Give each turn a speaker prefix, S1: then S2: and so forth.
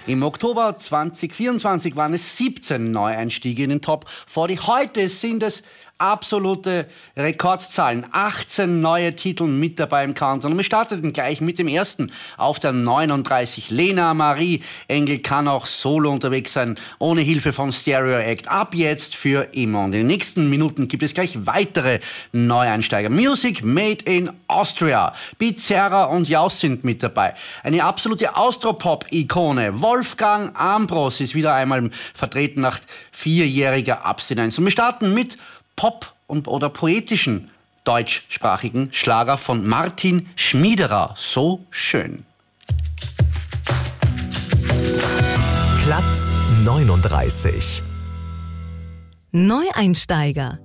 S1: Im Oktober 2024 waren es 17 Neueinstiege in den Top 40. Heute sind es absolute Rekordzahlen. 18 neue Titel mit dabei im Countdown. Und wir starteten gleich mit dem ersten auf der 39. Lena Marie Engel kann auch solo unterwegs sein, ohne Hilfe von Stereo Act. Ab jetzt für immer. Und in den nächsten Minuten gibt es gleich weitere Neueinsteiger. Music Made in Austria. Bizerra und Jaus sind mit dabei. Eine absolute Austropop-Ikone. Wolfgang Ambros ist wieder einmal vertreten nach 4-jähriger Abstinenz. Und wir starten mit Pop- oder poetischen deutschsprachigen Schlager von Martin Schmiederer. So schön.
S2: Platz 39.
S3: Neueinsteiger.